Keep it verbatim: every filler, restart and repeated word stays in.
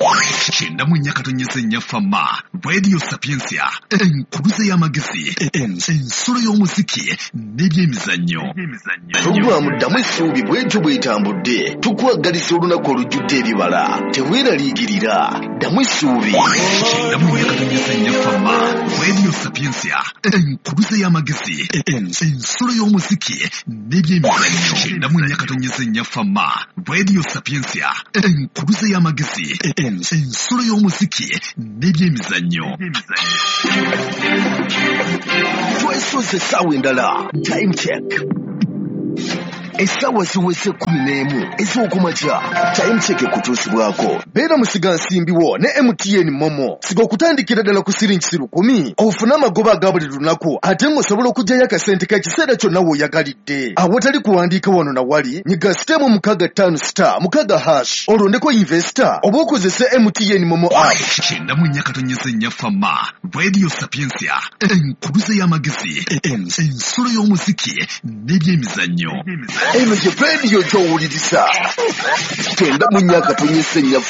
Chenda munyakatonyeze nyafama Radio Sapiensia enkuruze y'amagezi ensolo y'omuziki n'ebyemizannyo. Programu damu essuubi bw'etyo bw'etambudde tukwagalisa olunaku olujjudde ebibala teweeraliikirira damu essuubi. Chenda munyakatonyeze nyafama Radio Sapiensia enkuruze y'amagezi ensolo y'omuziki n'ebyemizannyo. Chenda munyakatonyeze nyafama Radio Sapiensia enkuruze y'amagezi ensolo y'omuziki n'ebyemizannyo. Twesoze essaawa endala time check. Essaawa ziweze kumi n'emu ez'okumakya time check kutuusibwako. Beera musigansimbiwo ne M T N Momo siga okutandikira ddala ku siringi lukumi ofune amagoba aga buli lunaku ate ng'osobola okuggyayo akasente ka kiseera kyonna w'oyagalidde. Awatali kuwandiika wano na wali nyiga sitemu mukaaga ttaano star mukaaga hash olondeko investor oba okozese M T N Momo app. Chenda munyakatonyeze nyafama Radio Sapiensia enkuruze y'amagezi ensolo y'omuziki n'ebyemizannyo. Eno gye radio gy'owuliriza. Chenda munyakatonyeze nyafama.